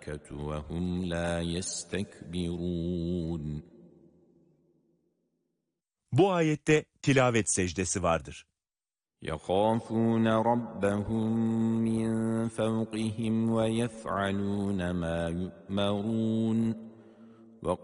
الْمَلَائِكَةُ وَهُمْ لَا يَسْتَكْبِرُونَ. Bu ayette tilavet secdesi vardır. يَخَافُونَ رَبَّهُمْ مِنْ فَوْقِهِمْ وَيَفْعَلُونَ مَا يُؤْمَرُونَ.